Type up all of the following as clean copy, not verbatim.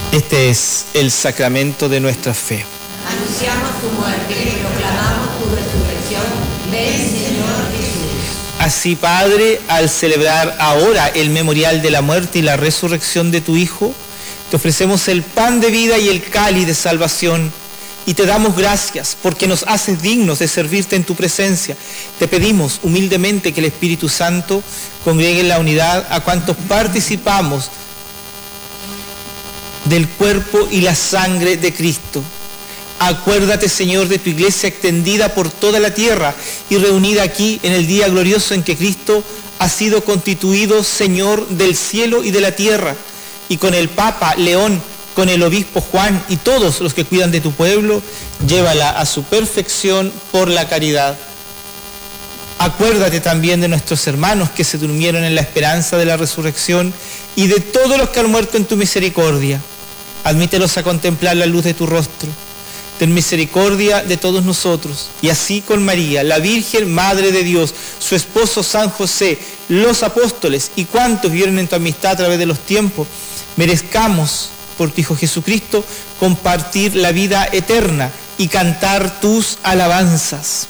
Este es el sacramento de nuestra fe. Anunciamos tu muerte y proclamamos tu resurrección. Ven, Señor Jesús. Así, Padre, al celebrar ahora el memorial de la muerte y la resurrección de tu Hijo, te ofrecemos el pan de vida y el cáliz de salvación, y te damos gracias porque nos haces dignos de servirte en tu presencia. Te pedimos humildemente que el Espíritu Santo congregue en la unidad a cuantos participamos del cuerpo y la sangre de Cristo. Acuérdate, Señor, de tu iglesia extendida por toda la tierra y reunida aquí en el día glorioso en que Cristo ha sido constituido Señor del cielo y de la tierra, y con el Papa León, con el obispo Juan y todos los que cuidan de tu pueblo, llévala a su perfección por la caridad. Acuérdate también de nuestros hermanos que se durmieron en la esperanza de la resurrección y de todos los que han muerto en tu misericordia. Admítelos a contemplar la luz de tu rostro. Ten misericordia de todos nosotros, y así con María, la Virgen Madre de Dios, su esposo San José, los apóstoles y cuantos vivieron en tu amistad a través de los tiempos, merezcamos por tu Hijo Jesucristo compartir la vida eterna y cantar tus alabanzas.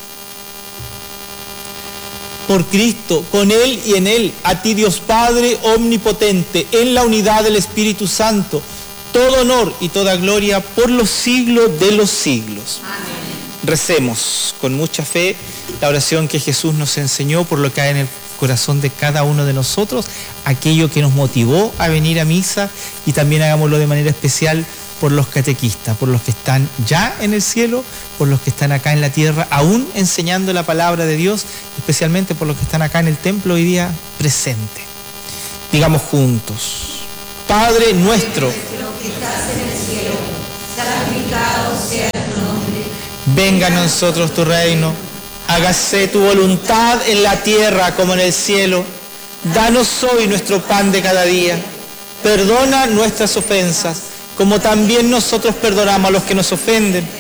Por Cristo, con Él y en Él, a ti Dios Padre omnipotente, en la unidad del Espíritu Santo, todo honor y toda gloria por los siglos de los siglos. Amén. Recemos con mucha fe la oración que Jesús nos enseñó, por lo que hay en el corazón de cada uno de nosotros, aquello que nos motivó a venir a misa, y también hagámoslo de manera especial por los catequistas, por los que están ya en el cielo, por los que están acá en la tierra, aún enseñando la palabra de Dios, especialmente por los que están acá en el templo hoy día presente. Digamos juntos: Padre nuestro, que estás en el cielo, santificado sea tu nombre. venga a nosotros tu reino, hágase tu voluntad en la tierra como en el cielo. Danos hoy nuestro pan de cada día. Perdona nuestras ofensas, como también nosotros perdonamos a los que nos ofenden.